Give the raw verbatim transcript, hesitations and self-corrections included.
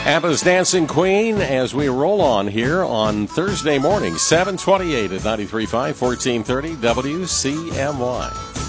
ABBA's Dancing Queen as we roll on here on Thursday morning, seven twenty-eight at ninety-three point five, fourteen thirty W C M Y.